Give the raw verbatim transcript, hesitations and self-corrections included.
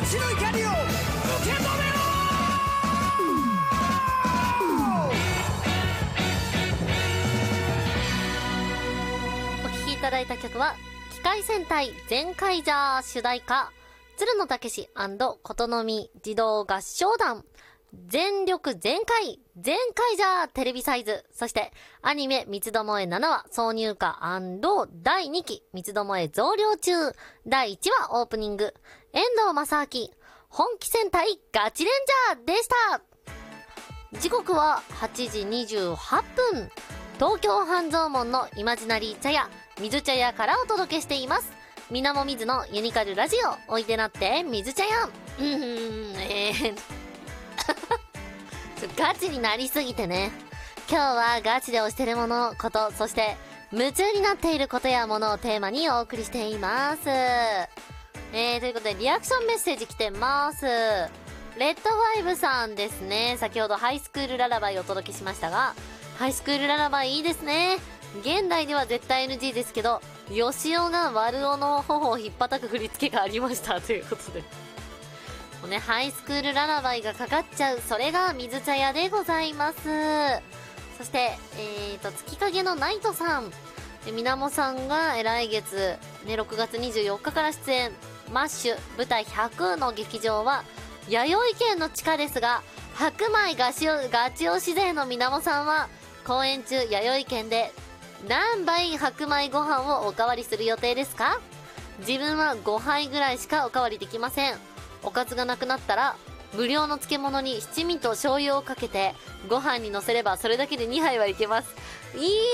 星の怒りを受け止めろ。 お聴きいただいた曲は機械戦隊ゼンカイジャー主題歌、鶴野武史&琴の実児童合唱団全力全開全開じゃーテレビサイズ。そしてアニメ三つどもえななわ挿入歌&だいにき三つどもえ増量中。だいいちわオープニング遠藤正明本気戦隊ガチレンジャーでした。時刻ははちじにじゅうはっぷん。東京半蔵門のイマジナリー茶屋水茶屋からお届けしています。みなもみずのユニカルラジオ、おいでなって水茶屋。うーん、えーガチになりすぎてね。今日はガチで推してるもの、こと、そして夢中になっていることやものをテーマにお送りしています。えー、ということでリアクションメッセージ来てます。レッドファイブさんですね。先ほどハイスクールララバイをお届けしましたが、ハイスクールララバイいいですね。現代では絶対 エヌジー ですけど、ヨシオがワルオの頬を引っ叩く振り付けがありましたということで。もうね、ハイスクールララバイがかかっちゃう、それが水茶屋でございます。そして、えーと、月影のナイトさん。みなもさんが来月、ね、ろくがつにじゅうよっかから出演、マッシュ舞台ひゃくの劇場は、弥生県の地下ですが、白米ガチガチ推し勢のみなもさんは、公演中弥生県で何杯白米ご飯をおかわりする予定ですか？自分はごはいぐらいしかおかわりできません。おかずがなくなったら無料の漬物に七味と醤油をかけてご飯にのせればそれだけでにはいはいけます。いい